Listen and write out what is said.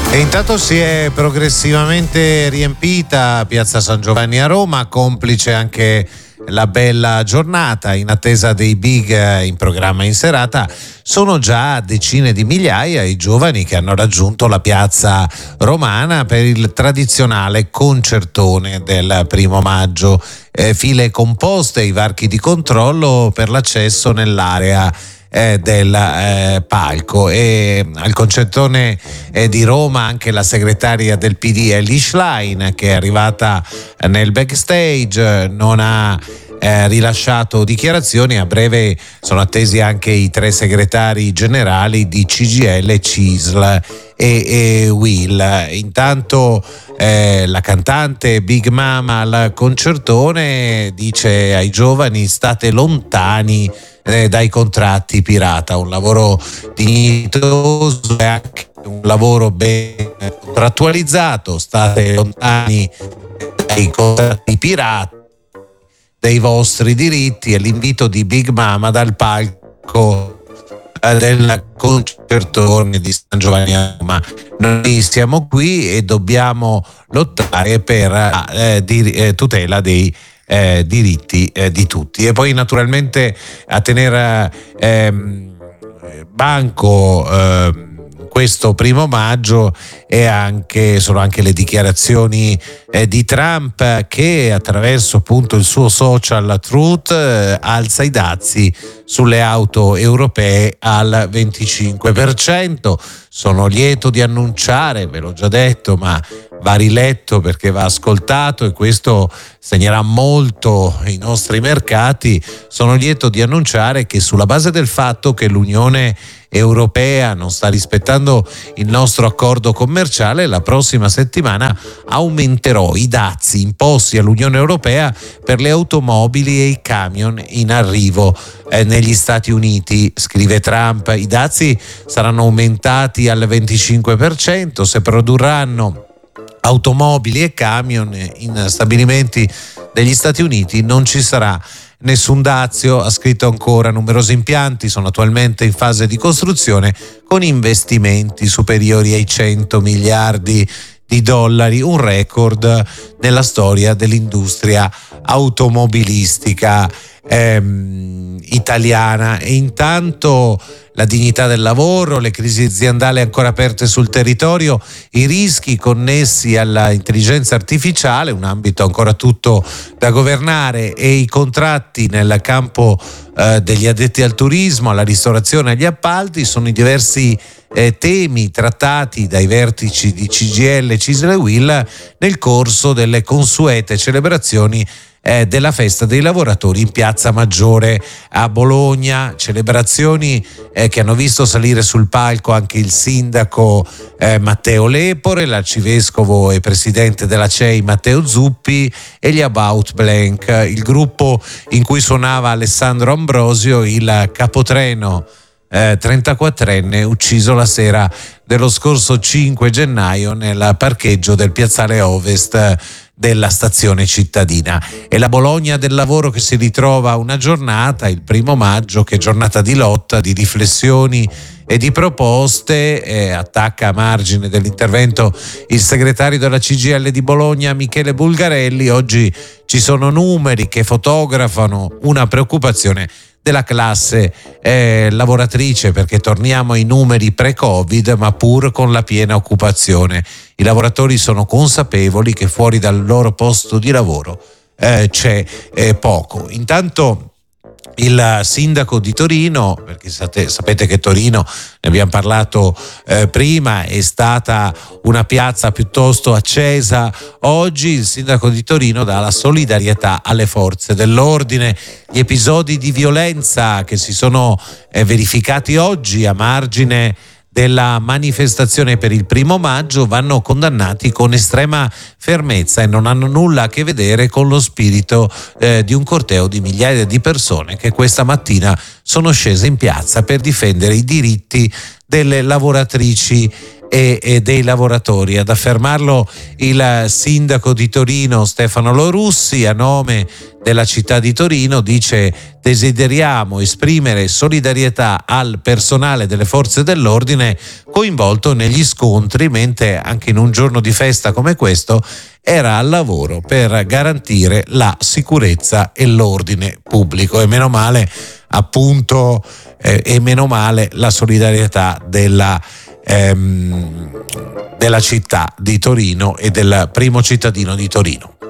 E intanto si è progressivamente riempita Piazza San Giovanni a Roma, complice anche la bella giornata in attesa dei big in programma in serata. Sono già decine di migliaia i giovani che hanno raggiunto la piazza romana per il tradizionale concertone del 1° maggio. File composte, i varchi di controllo per l'accesso nell'area del palco, e al concertone di Roma anche la segretaria del PD Elly Schlein, che è arrivata nel backstage, non ha rilasciato dichiarazioni. A breve sono attesi anche i 3 segretari generali di CGIL, CISL e UIL. Intanto la cantante Big Mama al concertone dice ai giovani: state lontani dai contratti pirata, un lavoro dignitoso e anche un lavoro ben contrattualizzato, state lontani dai contratti pirata, dei vostri diritti. È l'invito di Big Mama dal palco del concertone di San Giovanni a Roma. Noi siamo qui e dobbiamo lottare per la tutela dei diritti di tutti. E poi naturalmente a tenere banco questo 1° maggio sono anche le dichiarazioni di Trump, che attraverso appunto il suo social Truth alza i dazi sulle auto europee al 25%. Sono lieto di annunciare, ve l'ho già detto, ma va riletto perché va ascoltato e questo segnerà molto i nostri mercati. Sono lieto di annunciare che, sulla base del fatto che l'Unione Europea non sta rispettando il nostro accordo commerciale, la prossima settimana aumenterò i dazi imposti all'Unione Europea per le automobili e i camion in arrivo negli Stati Uniti, scrive Trump. I dazi saranno aumentati al 25% se produrranno automobili e camion in stabilimenti degli Stati Uniti. Non ci sarà nessun dazio, ha scritto ancora. Numerosi impianti sono attualmente in fase di costruzione con investimenti superiori ai 100 miliardi di dollari, un record nella storia dell'industria automobilistica italiana. E intanto la dignità del lavoro, le crisi aziendali ancora aperte sul territorio, i rischi connessi all'intelligenza artificiale, un ambito ancora tutto da governare, e i contratti nel campo degli addetti al turismo, alla ristorazione e agli appalti sono i diversi temi trattati dai vertici di CGIL, CISL e UIL nel corso delle consuete celebrazioni della festa dei lavoratori in Piazza Maggiore a Bologna. Celebrazioni che hanno visto salire sul palco anche il sindaco Matteo Lepore, l'arcivescovo e presidente della CEI Matteo Zuppi e gli About Blank, il gruppo in cui suonava Alessandro Ambrosio, il capotreno 34enne ucciso la sera dello scorso 5 gennaio nel parcheggio del piazzale Ovest della stazione cittadina. È la Bologna del lavoro che si ritrova una giornata, il 1° maggio, che è giornata di lotta, di riflessioni e di proposte. Attacca a margine dell'intervento il segretario della CGIL di Bologna Michele Bulgarelli. Oggi ci sono numeri che fotografano una preoccupazione della classe lavoratrice, perché torniamo ai numeri pre-Covid, ma pur con la piena occupazione. I lavoratori sono consapevoli che fuori dal loro posto di lavoro c'è poco. Intanto il sindaco di Torino, perché sapete che Torino, ne abbiamo parlato prima, è stata una piazza piuttosto accesa. Oggi il sindaco di Torino dà la solidarietà alle forze dell'ordine. Gli episodi di violenza che si sono verificati oggi a margine della manifestazione per il 1° maggio vanno condannati con estrema fermezza e non hanno nulla a che vedere con lo spirito di un corteo di migliaia di persone che questa mattina sono scese in piazza per difendere i diritti delle lavoratrici e dei lavoratori. Ad affermarlo il sindaco di Torino Stefano Lorussi, a nome della città di Torino, dice: desideriamo esprimere solidarietà al personale delle forze dell'ordine coinvolto negli scontri, mentre anche in un giorno di festa come questo era al lavoro per garantire la sicurezza e l'ordine pubblico. E meno male, appunto, e meno male la solidarietà della città di Torino e del primo cittadino di Torino.